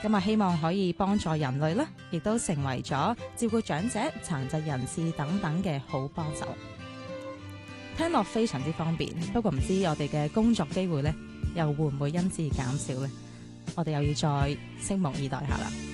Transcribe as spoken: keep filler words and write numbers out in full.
咁啊希望可以幫助人類啦，亦都成為咗照顧長者、殘疾人士等等嘅好幫手。聽落非常之方便，不過唔知我哋嘅工作機會呢，又會唔會因此而減少呢？我哋又要再拭目以待下啦。